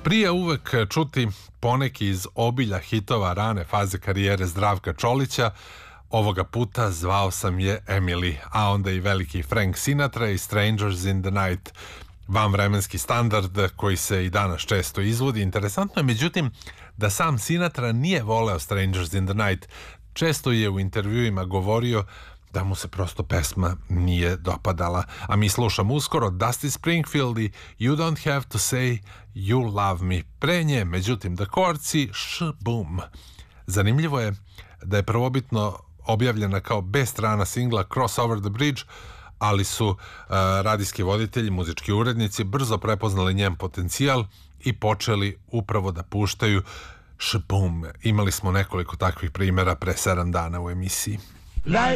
Prije uvek čuti poneki iz obilja hitova rane faze karijere Zdravka Čolića. Ovoga puta zvao sam je Emily, a onda i veliki Frank Sinatra i Strangers in the Night, vanvremenski standard koji se i danas često izvodi. Interesantno je, međutim, da sam Sinatra nije voleo Strangers in the Night. Često je u intervjuima govorio da mu se prosto pesma nije dopadala. A mi slušamo uskoro Dusty Springfield i You Don't Have to Say You Love Me. Pre nje, međutim, The Chords i Sh-Boom. Zanimljivo je da je prvobitno objavljena kao B strana singla Cross Over the Bridge, ali su radijski voditelji, muzički urednici brzo prepoznali njen potencijal i počeli upravo da puštaju Sh-Boom. Imali smo nekoliko takvih primjera pre 7 dana u emisiji.